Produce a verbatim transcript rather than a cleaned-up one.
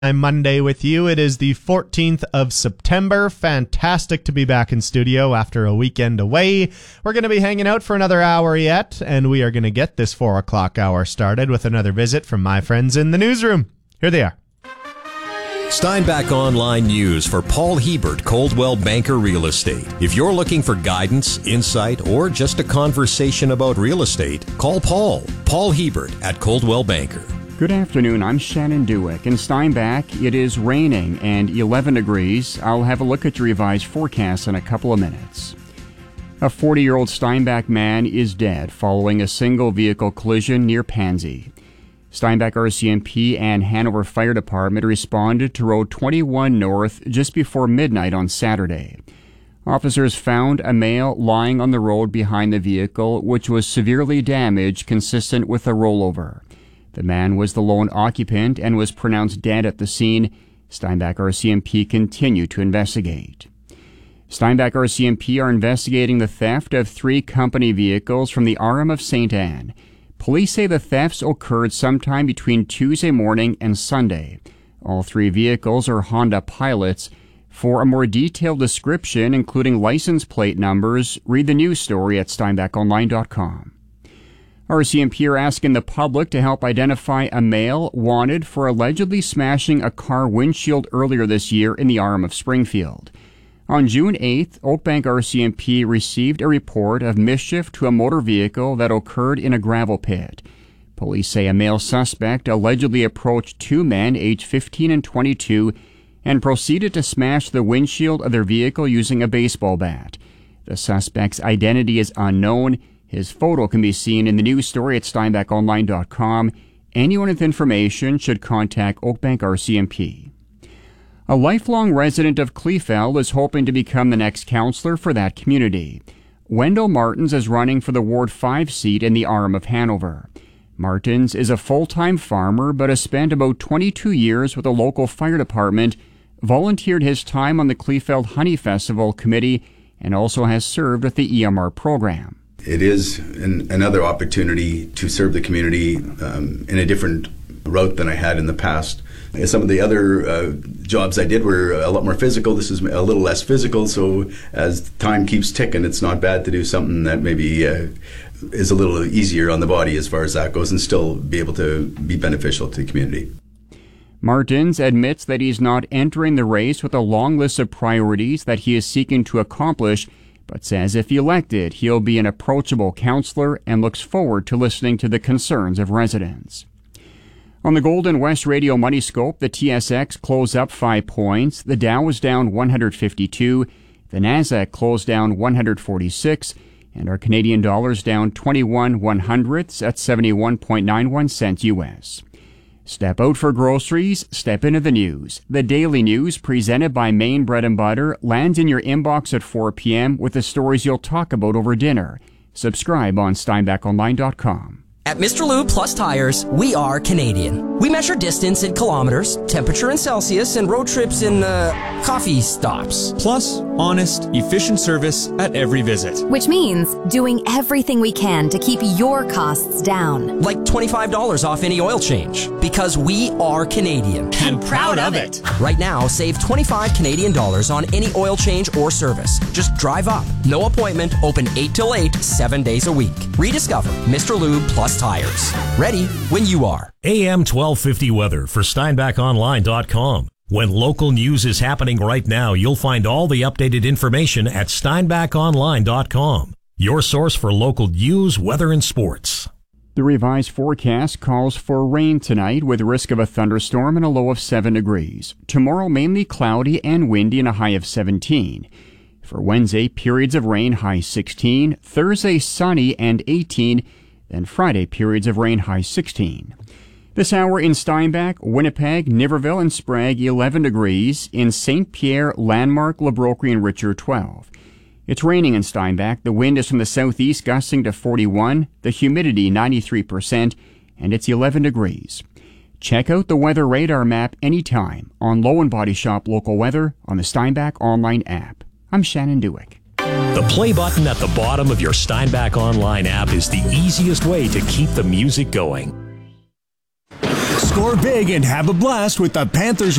Monday with you. It is the fourteenth of September. Fantastic to be back in studio after a weekend away. We're going to be hanging out for another hour yet, and we are going to get this four o'clock hour started with another visit from my friends in the newsroom. Here they are. Steinbach Online News for Paul Hebert, Coldwell Banker Real Estate. If you're looking for guidance, insight, or just a conversation about real estate, call Paul. Paul Hebert at Coldwell Banker. Good afternoon, I'm Shannon Dewick. In Steinbach, it is raining and eleven degrees. I'll have a look at your revised forecast in a couple of minutes. A forty-year-old Steinbach man is dead following a single-vehicle collision near Pansy. Steinbach R C M P and Hanover Fire Department responded to Road twenty-one North just before midnight on Saturday. Officers found a male lying on the road behind the vehicle, which was severely damaged, consistent with a rollover. The man was the lone occupant and was pronounced dead at the scene. Steinbach R C M P continued to investigate. Steinbach R C M P are investigating the theft of three company vehicles from the R M of Saint Anne. Police say the thefts occurred sometime between Tuesday morning and Sunday. All three vehicles are Honda Pilots. For a more detailed description, including license plate numbers, read the news story at steinbach online dot com. R C M P are asking the public to help identify a male wanted for allegedly smashing a car windshield earlier this year in the R M of Springfield. On June eighth, Oakbank R C M P received a report of mischief to a motor vehicle that occurred in a gravel pit. Police say a male suspect allegedly approached two men aged fifteen and twenty-two and proceeded to smash the windshield of their vehicle using a baseball bat. The suspect's identity is unknown. His photo can be seen in the news story at steinbach online dot com. Anyone with information should contact Oakbank R C M P. A lifelong resident of Kleefeld is hoping to become the next councillor for that community. Wendell Martins is running for the Ward five seat in the R M of Hanover. Martins is a full-time farmer but has spent about twenty-two years with the local fire department, volunteered his time on the Kleefeld Honey Festival committee, and also has served with the E M R program. It is an, another opportunity to serve the community um, in a different route than I had in the past. Some of the other uh, jobs I did were a lot more physical. This is a little less physical, so as time keeps ticking, it's not bad to do something that maybe uh, is a little easier on the body as far as that goes and still be able to be beneficial to the community. Martins admits that he's not entering the race with a long list of priorities that he is seeking to accomplish, but says if elected, he'll be an approachable councillor and looks forward to listening to the concerns of residents. On the Golden West Radio Money Scope, the T S X closed up five points. The Dow was down one hundred fifty-two. The Nasdaq closed down one hundred forty-six. And our Canadian dollar's down twenty-one one hundredths at seventy-one point nine one cents U S. Step out for groceries, step into the news. The Daily News, presented by Maine Bread and Butter, lands in your inbox at four p.m. with the stories you'll talk about over dinner. Subscribe on steinbach online dot com. At Mister Lube Plus Tires, we are Canadian. We measure distance in kilometers, temperature in Celsius, and road trips in, uh, coffee stops. Plus, honest, efficient service at every visit. Which means doing everything we can to keep your costs down. Like twenty-five dollars off any oil change. Because we are Canadian. And proud of it. Right now, save twenty-five Canadian dollars on any oil change or service. Just drive up. No appointment. Open eight till eight, seven days a week. Rediscover Mister Lube Plus Tires. Ready when you are. A M twelve fifty weather for steinbach online dot com. When local news is happening right now, you'll find all the updated information at steinbach online dot com. Your source for local news, weather, and sports. The revised forecast calls for rain tonight with risk of a thunderstorm and a low of seven degrees. Tomorrow, mainly cloudy and windy and a high of seventeen. For Wednesday, periods of rain, high sixteen. Thursday, sunny and eighteen. Then Friday, periods of rain, high sixteen. This hour in Steinbach, Winnipeg, Niverville, and Sprague, eleven degrees. In Saint Pierre, Landmark, Labroquie, and Richard, twelve. It's raining in Steinbach. The wind is from the southeast, gusting to forty-one. The humidity, ninety-three percent. And it's eleven degrees. Check out the weather radar map anytime on Low and Body Shop Local Weather on the Steinbach online app. I'm Shannon Dewick. The play button at the bottom of your Steinbach Online app is the easiest way to keep the music going. Score big and have a blast with the Panthers